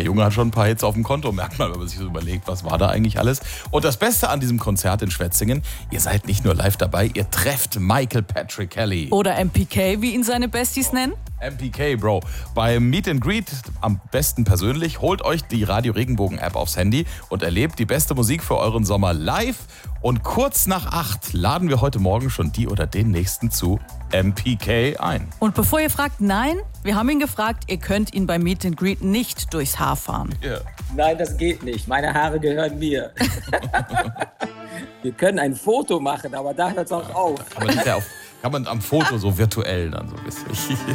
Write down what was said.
Der Junge hat schon ein paar Hits auf dem Konto, merkt man, wenn man sich so überlegt, was war da eigentlich alles. Und das Beste an diesem Konzert in Schwetzingen, ihr seid nicht nur live dabei, ihr trefft Michael Patrick Kelly. Oder MPK, wie ihn seine Besties nennen. MPK, Bro. Beim Meet and Greet am besten persönlich. Holt euch die Radio Regenbogen App aufs Handy und erlebt die beste Musik für euren Sommer live. Und kurz nach 8 laden wir heute Morgen schon die oder den Nächsten zu MPK ein. Und bevor ihr fragt, nein, wir haben ihn gefragt, ihr könnt ihn beim Meet and Greet nicht durchs Haar fahren. Yeah. Nein, das geht nicht. Meine Haare gehören mir. Wir können ein Foto machen, aber da hört es auch auf. Aber kann man am Foto so virtuell dann so ein bisschen.